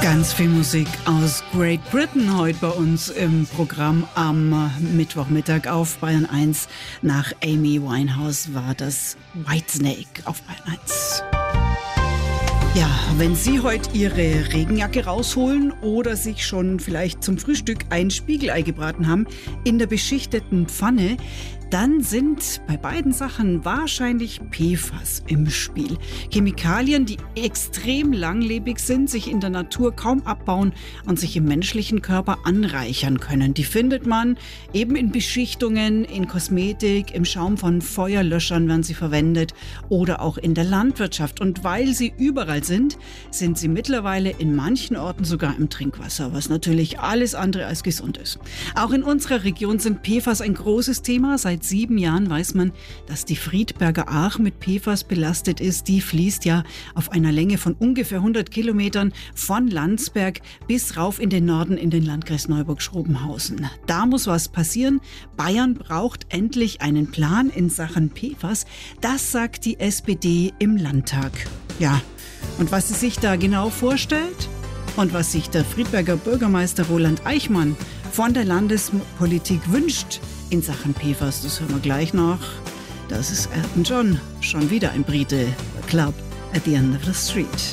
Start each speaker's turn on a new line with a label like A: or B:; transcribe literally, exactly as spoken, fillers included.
A: Ganz viel Musik aus Great Britain heute bei uns im Programm am Mittwochmittag auf Bayern eins. Nach Amy Winehouse war das Whitesnake auf Bayern eins. Ja, wenn Sie heute Ihre Regenjacke rausholen oder sich schon vielleicht zum Frühstück ein Spiegelei gebraten haben in der beschichteten Pfanne, dann sind bei beiden Sachen wahrscheinlich P F A S im Spiel. Chemikalien, die extrem langlebig sind, sich in der Natur kaum abbauen und sich im menschlichen Körper anreichern können. Die findet man eben in Beschichtungen, in Kosmetik, im Schaum von Feuerlöschern werden sie verwendet oder auch in der Landwirtschaft. Und weil sie überall sind, sind sie mittlerweile in manchen Orten sogar im Trinkwasser, was natürlich alles andere als gesund ist. Auch in unserer Region sind P F A S ein großes Thema. Seit sieben Jahren weiß man, dass die Friedberger Aach mit P F A S belastet ist. Die fließt ja auf einer Länge von ungefähr hundert Kilometern von Landsberg bis rauf in den Norden in den Landkreis Neuburg-Schrobenhausen. Da muss was passieren. Bayern braucht endlich einen Plan in Sachen P F A S. Das sagt die S P D im Landtag. Ja, und was sie sich da genau vorstellt und was sich der Friedberger Bürgermeister Roland Eichmann von der Landespolitik wünscht in Sachen P F A S, das hören wir gleich noch. Das ist Elton John, schon wieder ein Brite, Club at the End of the Street.